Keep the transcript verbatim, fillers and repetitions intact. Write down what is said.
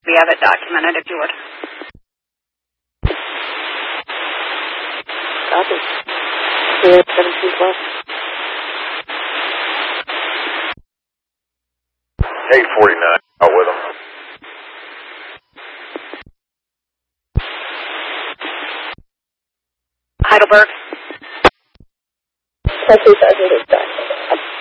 We have it documented if you would. Copy. We have seventeen twelve. eight forty-nine, out with them. Heidelberg. Copy, Sergeant, it's done.